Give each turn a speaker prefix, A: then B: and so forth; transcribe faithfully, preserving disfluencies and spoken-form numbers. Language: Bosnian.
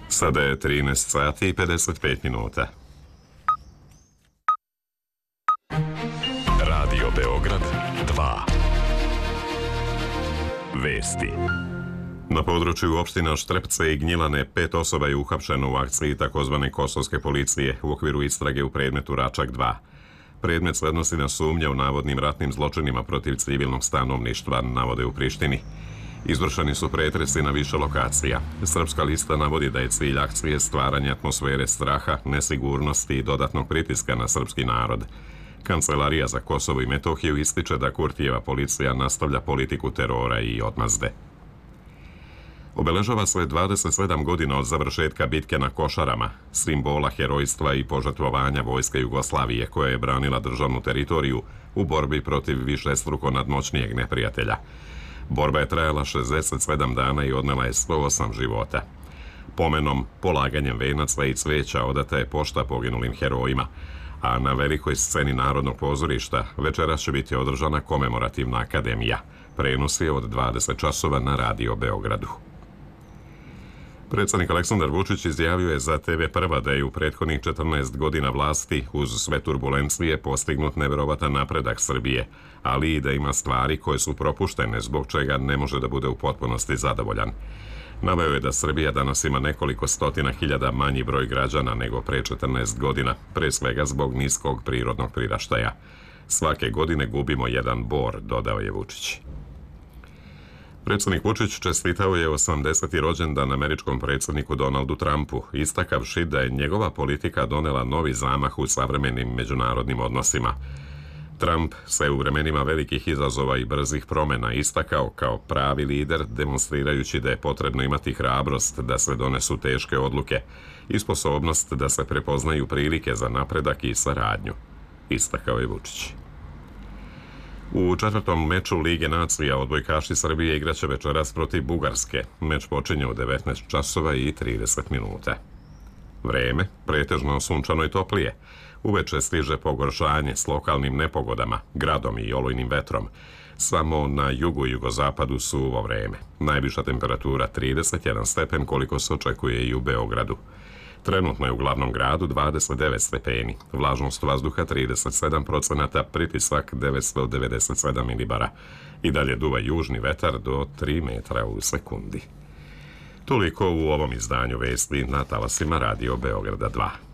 A: Sada je trinaest sati i pedeset pet minuta.
B: Radio Beograd dva. Vesti.
A: Na području opština Štrpce i Gnjilane pet osoba je uhapšeno u akciji takozvane kosovske policije u okviru istrage u predmetu Račak dva. Predmet se odnosi na sumnje u navodnim ratnim zločinima protiv civilnog stanovništva, navode u Prištini. Izvršeni su pretresi na više lokacija. Srpska lista navodi da je cilj akcije stvaranje atmosfere straha, nesigurnosti i dodatnog pritiska na srpski narod. Kancelarija za Kosovo i Metohiju ističe da Kurtijeva policija nastavlja politiku terora i odmazde. Obeležava se dvadeset sedam godina od završetka bitke na Košarama, simbola herojstva i požrtvovanja vojske Jugoslavije koja je branila državnu teritoriju u borbi protiv višestruko nadmoćnijeg neprijatelja. Borba je trajala šezdeset sedam dana i odnela je sto osam života. Pomenom, polaganjem venaca i cveća odata je pošta poginulim herojima, a na velikoj sceni Narodnog pozorišta večeras će biti održana komemorativna akademija. Prenos je od dvadeset časova na Radio Beogradu. Predsjednik Aleksandar Vučić izjavio je za te ve Prva da je u prethodnih četrnaest godina vlasti uz sve turbulencije postignut neverovatan napredak Srbije, ali i da ima stvari koje su propuštene zbog čega ne može da bude u potpunosti zadovoljan. Naveo je da Srbija danas ima nekoliko stotina hiljada manji broj građana nego pre četrnaest godina, pre svega zbog niskog prirodnog priraštaja. Svake godine gubimo jedan bor, dodao je Vučić. Predsjednik Vučić čestitao je osamdeseti rođendan američkom predsjedniku Donaldu Trumpu, istakavši da je njegova politika donela novi zamah u savremenim međunarodnim odnosima. Trump se u vremenima velikih izazova i brzih promjena istakao kao pravi lider, demonstrirajući da je potrebno imati hrabrost da se donesu teške odluke i sposobnost da se prepoznaju prilike za napredak i saradnju, istakao je Vučić. U četvrtom meču Lige nacija odbojkaši Srbije igraće večeras protiv Bugarske. Meč počinje u devetnaest časova i trideset minuta. Vreme, pretežno sunčano i toplije. Uveče stiže pogoršanje s lokalnim nepogodama, gradom i olujnim vetrom. Samo na jugu i jugozapadu suvo vreme. Najviša temperatura trideset jedan stepen koliko se očekuje i u Beogradu. Trenutno je u glavnom gradu dvadeset devet stepeni, vlažnost vazduha trideset sedam procenata, pritisak devetsto devedeset sedam milibara. I dalje duva južni vetar do tri metra u sekundi. Toliko u ovom izdanju vesti na talasima Radio Beograda dva.